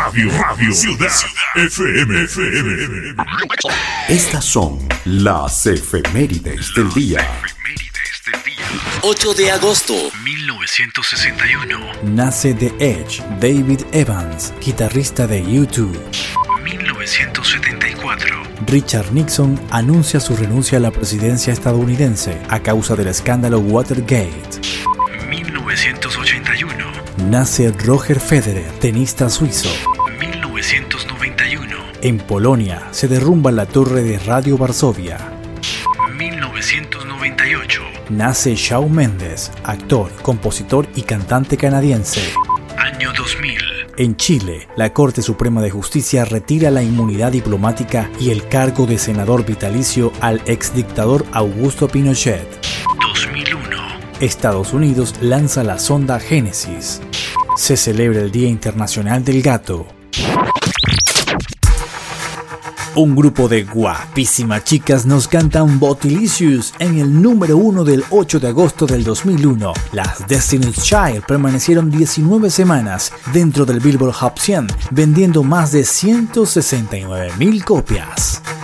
Radio Ciudad FM. Estas son las efemérides del día. 8 de agosto 1961. Nace The Edge, David Evans, guitarrista de U2. 1974. Richard Nixon anuncia su renuncia a la presidencia estadounidense a causa del escándalo Watergate. 1981. Nace Roger Federer, tenista suizo. 1991. En Polonia se derrumba la torre de Radio Varsovia. 1998. Nace Shawn Mendes, actor, compositor y cantante canadiense. Año 2000. En Chile, la Corte Suprema de Justicia retira la inmunidad diplomática y el cargo de senador vitalicio al exdictador Augusto Pinochet. 2001. Estados Unidos lanza la sonda Génesis. Se celebra el Día Internacional del Gato. Un grupo de guapísimas chicas nos cantan Bootylicious en el número 1 del 8 de agosto del 2001. Las Destiny's Child permanecieron 19 semanas dentro del Billboard Hot 100, vendiendo más de 169,000 copias.